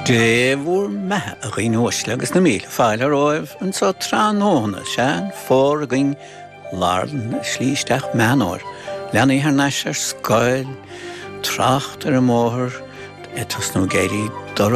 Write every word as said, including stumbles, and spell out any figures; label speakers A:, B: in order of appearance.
A: Déhúr methe a ghaoin uaisle agus na míle fáile roimh an sa tránóna sean fór a ghaoin láirn slíisteach meanóir. Leanaí ar neis ar scoil, tracht ar a móthir, etas nó géirí